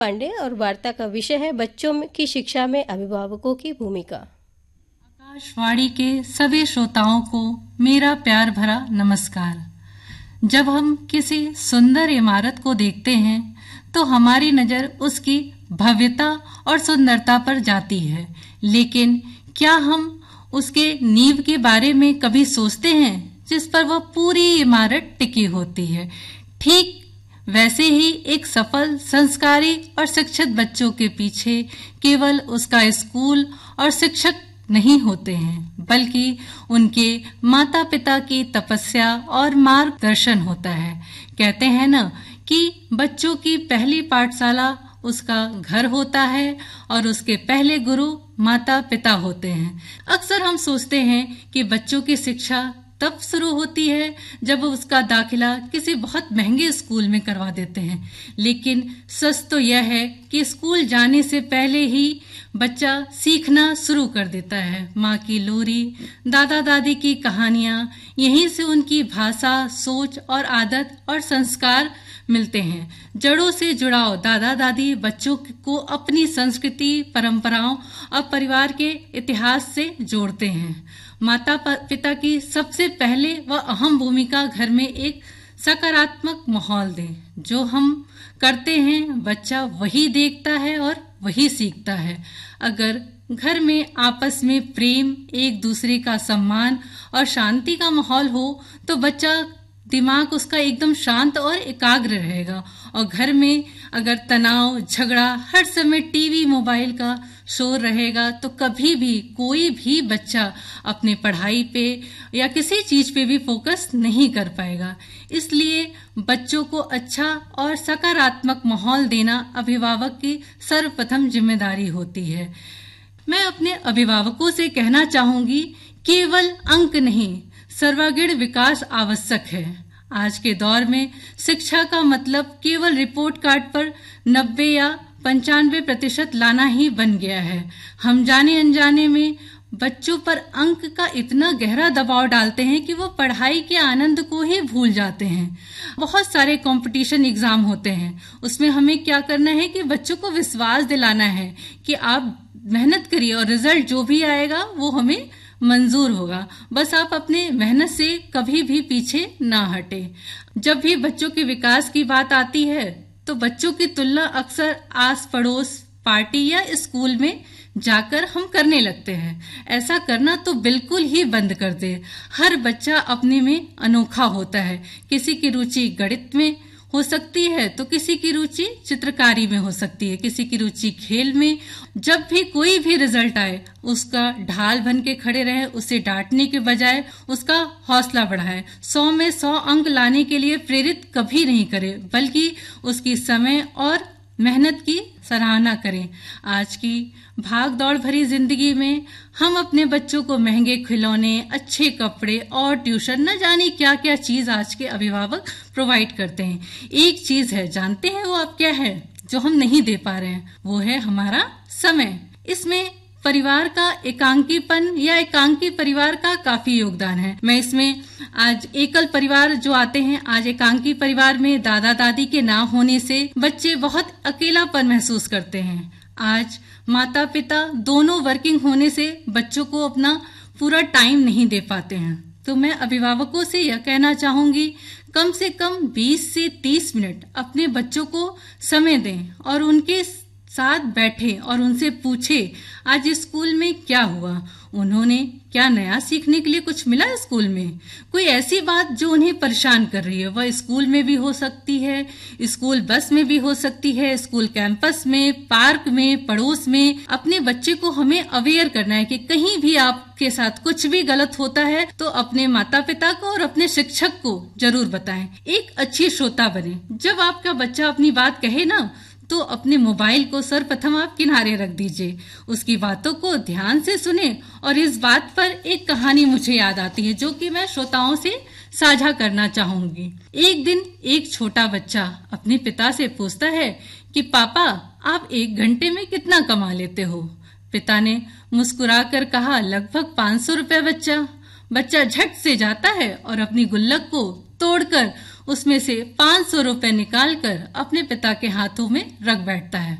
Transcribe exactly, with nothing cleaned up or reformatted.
पांडे और वार्ता का विषय है बच्चों की शिक्षा में अभिभावकों की भूमिका। आकाशवाणी के सभी श्रोताओं को मेरा प्यार भरा नमस्कार। जब हम किसी सुंदर इमारत को देखते हैं तो हमारी नजर उसकी भव्यता और सुंदरता पर जाती है, लेकिन क्या हम उसके नींव के बारे में कभी सोचते हैं जिस पर वह पूरी इमारत टिकी होती है? ठीक वैसे ही एक सफल, संस्कारी और शिक्षित बच्चों के पीछे केवल उसका स्कूल और शिक्षक नहीं होते हैं, बल्कि उनके माता पिता की तपस्या और मार्गदर्शन होता है। कहते हैं ना कि बच्चों की पहली पाठशाला उसका घर होता है और उसके पहले गुरु माता पिता होते हैं। अक्सर हम सोचते हैं कि बच्चों की शिक्षा तब शुरू होती है जब उसका दाखिला किसी बहुत महंगे स्कूल में करवा देते हैं, लेकिन सच तो यह है कि स्कूल जाने से पहले ही बच्चा सीखना शुरू कर देता है। माँ की लोरी, दादा दादी की कहानियाँ, यहीं से उनकी भाषा, सोच और आदत और संस्कार मिलते हैं। जड़ों से जुड़ाव दादा दादी बच्चों को अपनी संस्कृति, परंपराओं और परिवार के इतिहास से जोड़ते हैं। माता पिता की सबसे पहले व अहम भूमिका घर में एक सकारात्मक माहौल दें। जो हम करते हैं बच्चा वही देखता है और वही सीखता है। अगर घर में आपस में प्रेम, एक दूसरे का सम्मान और शांति का माहौल हो तो बच्चा दिमाग उसका एकदम शांत और एकाग्र रहेगा। और घर में अगर तनाव, झगड़ा, हर समय टीवी, मोबाइल का शोर रहेगा तो कभी भी कोई भी बच्चा अपने पढ़ाई पे या किसी चीज पे भी फोकस नहीं कर पाएगा। इसलिए बच्चों को अच्छा और सकारात्मक माहौल देना अभिभावक की सर्वप्रथम जिम्मेदारी होती है। मैं अपने अभिभावकों से कहना चाहूंगी, केवल अंक नहीं, सर्वांगीण विकास आवश्यक है। आज के दौर में शिक्षा का मतलब केवल रिपोर्ट कार्ड पर नब्बे या पंचानवे प्रतिशत लाना ही बन गया है। हम जाने अनजाने में बच्चों पर अंक का इतना गहरा दबाव डालते हैं कि वो पढ़ाई के आनंद को ही भूल जाते हैं। बहुत सारे कंपटीशन एग्जाम होते हैं, उसमें हमें क्या करना है कि बच्चों को विश्वास दिलाना है कि आप मेहनत करिए और रिजल्ट जो भी आएगा वो हमें मंजूर होगा। बस आप अपने मेहनत से कभी भी पीछे ना हटे। जब भी बच्चों के विकास की बात आती है तो बच्चों की तुलना अक्सर आस पड़ोस, पार्टी या स्कूल में जाकर हम करने लगते हैं। ऐसा करना तो बिल्कुल ही बंद कर दे। हर बच्चा अपने में अनोखा होता है। किसी की रुचि गणित में हो सकती है तो किसी की रुचि चित्रकारी में हो सकती है, किसी की रुचि खेल में। जब भी कोई भी रिजल्ट आए उसका ढाल बन के खड़े रहे, उसे डांटने के बजाय उसका हौसला बढ़ाए। सौ में सौ अंक लाने के लिए प्रेरित कभी नहीं करे, बल्कि उसकी समय और मेहनत की सराहना करें। आज की भाग दौड़ भरी जिंदगी में हम अपने बच्चों को महंगे खिलौने, अच्छे कपड़े और ट्यूशन, न जाने क्या क्या चीज आज के अभिभावक प्रोवाइड करते हैं। एक चीज है, जानते हैं वो आप क्या है जो हम नहीं दे पा रहे हैं? वो है हमारा समय। इसमें परिवार का एकांकीपन या एकांकी परिवार का काफी योगदान है। मैं इसमें आज एकल परिवार जो आते हैं, आज एकांकी परिवार में दादा दादी के ना होने से बच्चे बहुत अकेलापन महसूस करते हैं। आज माता पिता दोनों वर्किंग होने से बच्चों को अपना पूरा टाइम नहीं दे पाते हैं। तो मैं अभिभावकों से यह कहना चाहूंगी, कम से कम बीस से तीस मिनट अपने बच्चों को समय दें और उनके साथ बैठे और उनसे पूछे आज स्कूल में क्या हुआ, उन्होंने क्या नया सीखने के लिए कुछ मिला स्कूल में। कोई ऐसी बात जो उन्हें परेशान कर रही है, वह स्कूल में भी हो सकती है, स्कूल बस में भी हो सकती है, स्कूल कैंपस में, पार्क में, पड़ोस में। अपने बच्चे को हमें अवेयर करना है कि कहीं भी आपके साथ कुछ भी गलत होता है तो अपने माता पिता को और अपने शिक्षक को जरूर बताएं। एक अच्छी श्रोता बने। जब आपका बच्चा अपनी बात कहे ना तो अपने मोबाइल को सर्वप्रथम आप किनारे रख दीजिए, उसकी बातों को ध्यान से सुने। और इस बात पर एक कहानी मुझे याद आती है जो कि मैं श्रोताओं से साझा करना चाहूंगी। एक दिन एक छोटा बच्चा अपने पिता से पूछता है कि पापा, आप एक घंटे में कितना कमा लेते हो? पिता ने मुस्कुराकर कहा, लगभग पाँच सौ रुपए बच्चा। बच्चा झट से जाता है और अपनी गुल्लक को तोड़कर उसमें से पाँच सौ रुपए निकालकर अपने पिता के हाथों में रख बैठता है।